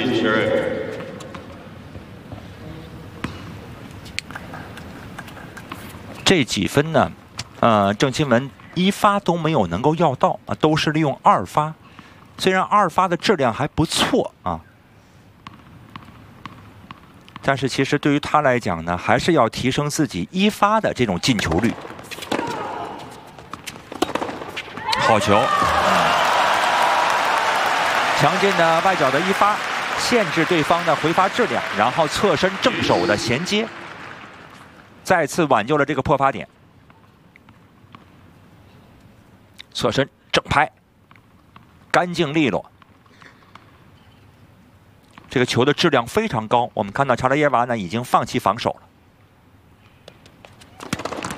这几分呢，郑钦文1发都没有能够要到啊，都是利用2发。虽然2发的质量还不错啊，但是其实对于他来讲呢，还是要提升自己1发的这种进球率。好球，强劲的外角的1发，限制对方的回发质量，然后侧身正手的衔接，再次挽救了这个破发点。侧身正拍，干净利落。这个球的质量非常高，我们看到乔拉耶娃呢已经放弃防守了。